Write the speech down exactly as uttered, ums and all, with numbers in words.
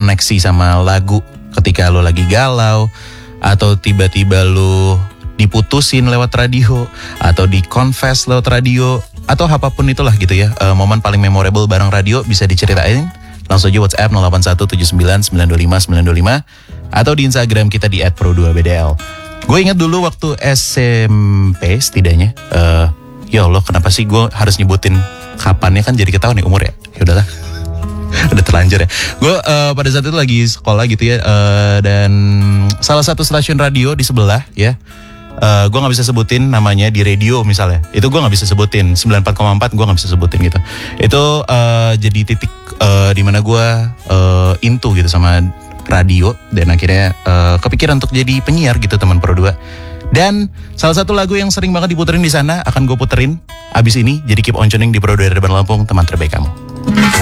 terkoneksi sama lagu ketika lo lagi galau, atau tiba-tiba lo diputusin lewat radio, atau di-confess lewat radio, atau apapun itulah gitu ya. uh, Momen paling memorable bareng radio bisa diceritain. Langsung aja WhatsApp nol delapan satu tujuh sembilan sembilan dua lima sembilan dua lima atau di Instagram kita di et pro dua b d l. Gue ingat dulu waktu S M P setidaknya, uh, ya Allah kenapa sih gue harus nyebutin kapannya, kan jadi ketahuan nih umur ya. Ya udahlah. Udah terlanjur ya. Gue uh, pada saat itu lagi sekolah gitu ya, uh, dan salah satu stasiun radio di sebelah ya, uh, gue nggak bisa sebutin namanya di radio misalnya. Itu gue nggak bisa sebutin. sembilan puluh empat koma empat gue nggak bisa sebutin gitu. Itu uh, jadi titik uh, di mana gue uh, into gitu sama radio, dan akhirnya uh, kepikiran untuk jadi penyiar gitu teman Pro dua. Dan salah satu lagu yang sering banget diputerin di sana akan gue puterin abis ini. Jadi keep on tuning di Pro dua dari Lampung, teman terbaik kamu.